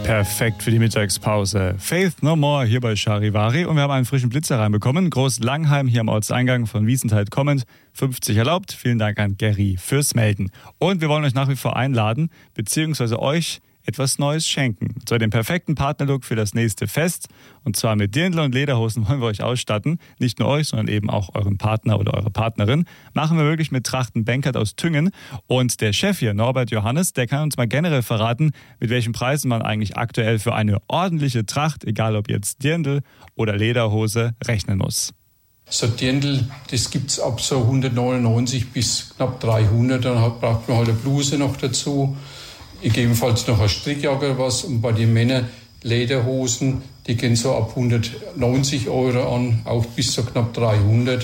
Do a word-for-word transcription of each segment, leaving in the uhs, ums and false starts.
Perfekt für die Mittagspause. Faith No More hier bei Charivari und wir haben einen frischen Blitzer reinbekommen. Groß Langheim hier am Ortseingang von Wiesenthal kommend. fünfzig erlaubt. Vielen Dank an Gary fürs Melden. Und wir wollen euch nach wie vor einladen, beziehungsweise euch etwas Neues schenken. Und zwar den perfekten Partnerlook für das nächste Fest. Und zwar mit Dirndl und Lederhosen wollen wir euch ausstatten. Nicht nur euch, sondern eben auch euren Partner oder eure Partnerin. Machen wir wirklich mit Trachten Benkert aus Thüngen. Und der Chef hier, Norbert Johannes, der kann uns mal generell verraten, mit welchen Preisen man eigentlich aktuell für eine ordentliche Tracht, egal ob jetzt Dirndl oder Lederhose, rechnen muss. So Dirndl, das gibt es ab so hundertneunundneunzig bis knapp dreihundert. Dann braucht man halt eine Bluse noch dazu. Gegebenenfalls noch eine Strickjacke was. Und bei den Männern Lederhosen, die gehen so ab hundertneunzig Euro an, auch bis so knapp dreihundert.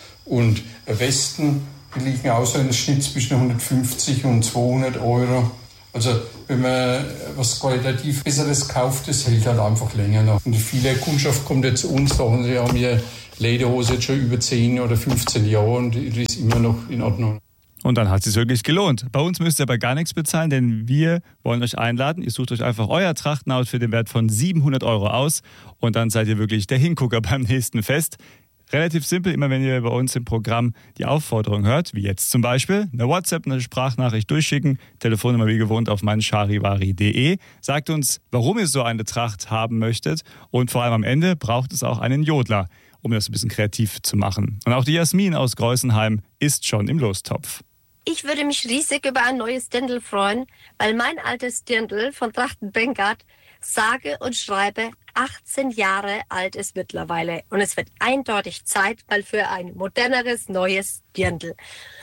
Und Westen, die liegen auch so im Schnitt zwischen hundertfünfzig und zweihundert Euro. Also wenn man was qualitativ Besseres kauft, das hält halt einfach länger noch. Und viele Kundschaft kommt jetzt zu uns, sagen, sie haben ja Lederhose jetzt schon über zehn oder fünfzehn Jahre und die ist immer noch in Ordnung. Und dann hat es sich wirklich gelohnt. Bei uns müsst ihr aber gar nichts bezahlen, denn wir wollen euch einladen. Ihr sucht euch einfach euer Trachtenhaus für den Wert von siebenhundert Euro aus und dann seid ihr wirklich der Hingucker beim nächsten Fest. Relativ simpel, immer wenn ihr bei uns im Programm die Aufforderung hört, wie jetzt zum Beispiel, eine WhatsApp, eine Sprachnachricht durchschicken, Telefonnummer wie gewohnt auf meincharivari punkt de. Sagt uns, warum ihr so eine Tracht haben möchtet und vor allem am Ende braucht es auch einen Jodler, um das ein bisschen kreativ zu machen. Und auch die Jasmin aus Greußenheim ist schon im Lostopf. Ich würde mich riesig über ein neues Dirndl freuen, weil mein altes Dirndl von Trachten Benkert sage und schreibe achtzehn Jahre alt ist mittlerweile. Und es wird eindeutig Zeit mal für ein moderneres, neues Dirndl.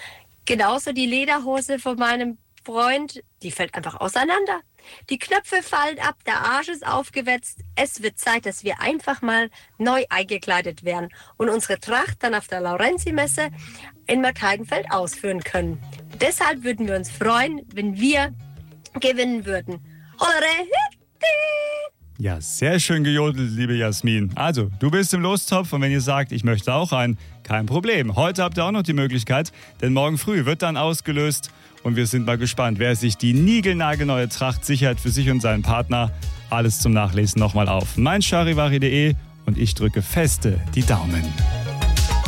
Genauso die Lederhose von meinem Freund, die fällt einfach auseinander. Die Knöpfe fallen ab, der Arsch ist aufgewetzt. Es wird Zeit, dass wir einfach mal neu eingekleidet werden und unsere Tracht dann auf der Laurenti-Messe in Markeidenfeld ausführen können. Deshalb würden wir uns freuen, wenn wir gewinnen würden. Hollere, ja, sehr schön gejodelt, liebe Jasmin. Also, du bist im Lostopf und wenn ihr sagt, ich möchte auch rein, kein Problem. Heute habt ihr auch noch die Möglichkeit, denn morgen früh wird dann ausgelöst und wir sind mal gespannt, wer sich die niegelnagelneue Tracht sichert für sich und seinen Partner. Alles zum Nachlesen nochmal auf meincharivari punkt de und ich drücke feste die Daumen.